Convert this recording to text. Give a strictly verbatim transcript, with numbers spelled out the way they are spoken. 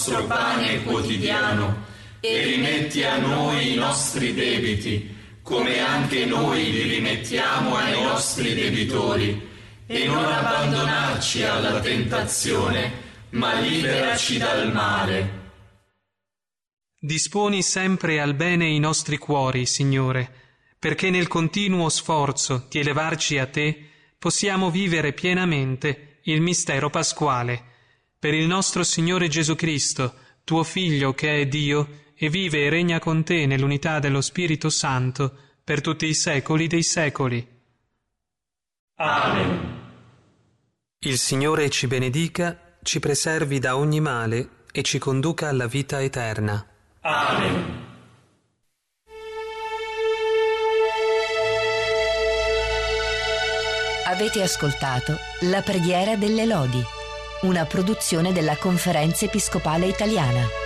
nostro pane quotidiano e rimetti a noi i nostri debiti, come anche noi li rimettiamo ai nostri debitori, e non abbandonarci alla tentazione, ma liberaci dal male. Disponi sempre al bene i nostri cuori, Signore, perché nel continuo sforzo di elevarci a Te possiamo vivere pienamente il mistero pasquale. Per il nostro Signore Gesù Cristo, Tuo Figlio che è Dio, e vive e regna con Te nell'unità dello Spirito Santo, per tutti i secoli dei secoli. Amen. Il Signore ci benedica, ci preservi da ogni male e ci conduca alla vita eterna. Amen. Avete ascoltato La preghiera delle lodi, una produzione della Conferenza Episcopale Italiana.